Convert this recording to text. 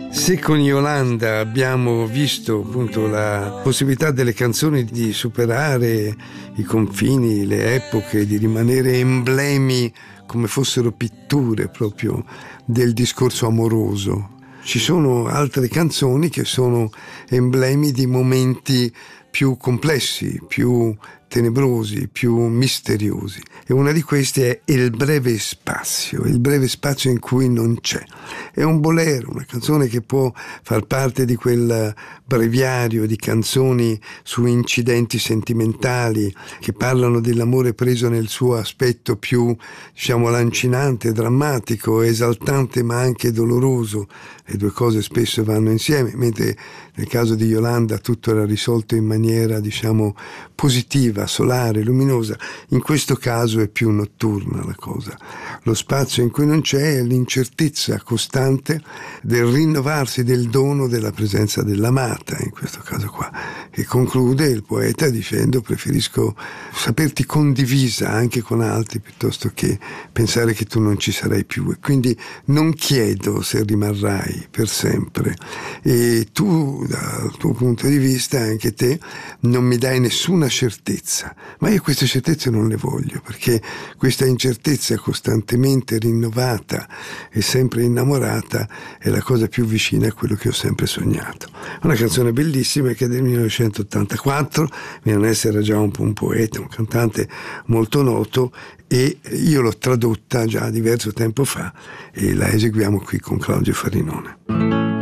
Se con Yolanda abbiamo visto appunto la possibilità delle canzoni di superare i confini, le epoche, di rimanere emblemi come fossero pitture proprio del discorso amoroso, ci sono altre canzoni che sono emblemi di momenti più complessi, più tenebrosi, più misteriosi. E una di queste è il breve spazio in cui non c'è. È un bolero, una canzone che può far parte di quel breviario di canzoni su incidenti sentimentali che parlano dell'amore preso nel suo aspetto più, diciamo, lancinante, drammatico, esaltante ma anche doloroso. Le due cose spesso vanno insieme, mentre nel caso di Yolanda tutto era risolto in maniera, diciamo, positiva, solare, luminosa. In questo caso è più notturna la cosa. Lo spazio in cui non c'è è l'incertezza costante del rinnovarsi del dono della presenza dell'amata, in questo caso qua, che conclude il poeta dicendo: preferisco saperti condivisa anche con altri piuttosto che pensare che tu non ci sarai più, e quindi non chiedo se rimarrai per sempre, e tu dal tuo punto di vista, anche te, non mi dai nessuna certezza, ma io queste certezze non le voglio, perché questa incertezza costantemente rinnovata e sempre innamorata è la cosa più vicina a quello che ho sempre sognato. Una canzone bellissima che è del 1984, Milanese era già un po' un poeta, un cantante molto noto, e io l'ho tradotta già diverso tempo fa e la eseguiamo qui con Claudio Farinone.